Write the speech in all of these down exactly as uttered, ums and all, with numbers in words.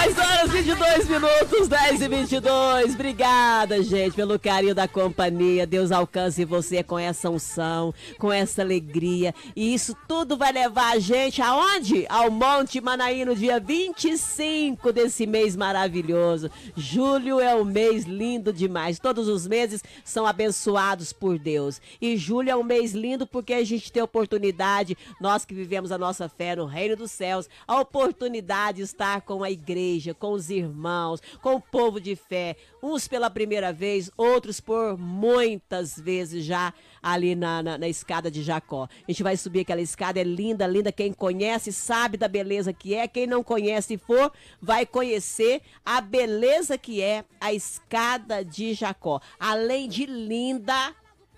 dez horas e vinte e dois minutos, dez e vinte e dois. Obrigada, gente, pelo carinho da companhia. Deus alcance você com essa unção, com essa alegria. E isso tudo vai levar a gente aonde? Ao Monte Manaim no dia vinte e cinco desse mês maravilhoso. Julho é um mês lindo demais. Todos os meses são abençoados por Deus. E julho é um mês lindo porque a gente tem oportunidade, nós que vivemos a nossa fé no reino dos céus, a oportunidade de estar com a igreja, com os irmãos, com o povo de fé, uns pela primeira vez, outros por muitas vezes já ali na, na, na escada de Jacó. A gente vai subir aquela escada, é linda, linda, quem conhece sabe da beleza que é, quem não conhece e for, vai conhecer a beleza que é a escada de Jacó. Além de linda,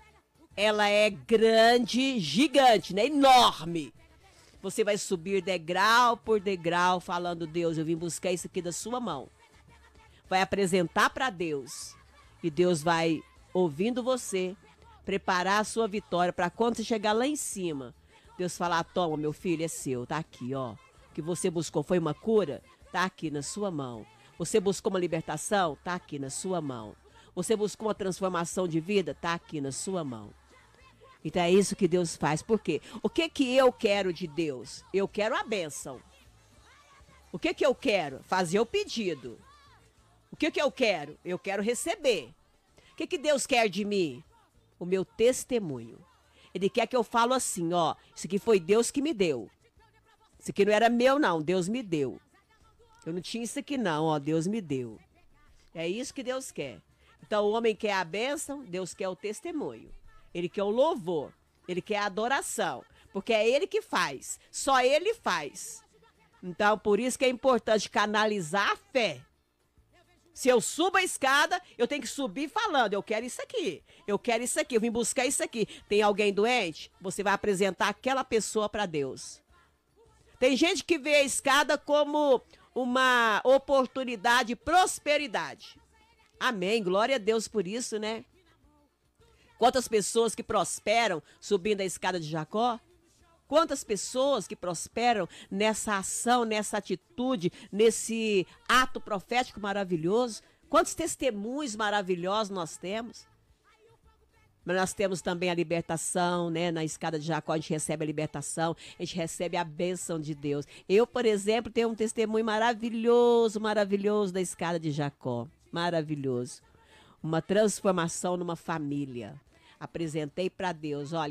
ela é grande, gigante, né? Enorme. Você vai subir degrau por degrau, falando: Deus, eu vim buscar isso aqui da sua mão. Vai apresentar para Deus. E Deus vai, ouvindo você, preparar a sua vitória para quando você chegar lá em cima, Deus falar: toma, meu filho, é seu, tá aqui, ó. O que você buscou foi uma cura? Tá aqui na sua mão. Você buscou uma libertação? Tá aqui na sua mão. Você buscou uma transformação de vida? Tá aqui na sua mão. Então é isso que Deus faz. Por quê? O que que eu quero de Deus? Eu quero a bênção. O que que eu quero? Fazer o pedido. O que que eu quero? Eu quero receber. O que que Deus quer de mim? O meu testemunho. Ele quer que eu falo assim, ó, isso aqui foi Deus que me deu. Isso aqui não era meu, não, Deus me deu. Eu não tinha isso aqui, não, ó, Deus me deu. É isso que Deus quer. Então o homem quer a bênção, Deus quer o testemunho. Ele quer o louvor, ele quer a adoração, porque é ele que faz, só ele faz. Então, por isso que é importante canalizar a fé. Se eu subo a escada, eu tenho que subir falando: eu quero isso aqui, eu quero isso aqui, eu vim buscar isso aqui. Tem alguém doente? Você vai apresentar aquela pessoa para Deus. Tem gente que vê a escada como uma oportunidade de prosperidade. Amém, glória a Deus por isso, né? Quantas pessoas que prosperam subindo a escada de Jacó? Quantas pessoas que prosperam nessa ação, nessa atitude, nesse ato profético maravilhoso? Quantos testemunhos maravilhosos nós temos? Mas nós temos também a libertação, né? Na escada de Jacó a gente recebe a libertação, a gente recebe a bênção de Deus. Eu, por exemplo, tenho um testemunho maravilhoso, maravilhoso da escada de Jacó. Maravilhoso. Uma transformação numa família. Apresentei para Deus, olha,